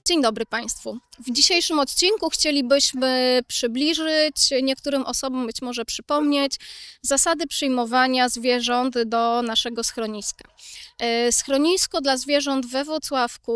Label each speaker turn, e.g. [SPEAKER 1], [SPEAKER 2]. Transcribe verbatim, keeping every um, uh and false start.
[SPEAKER 1] Dzień dobry Państwu. W dzisiejszym odcinku chcielibyśmy przybliżyć, niektórym osobom być może przypomnieć, zasady przyjmowania zwierząt do naszego schroniska. Schronisko dla zwierząt we Włocławku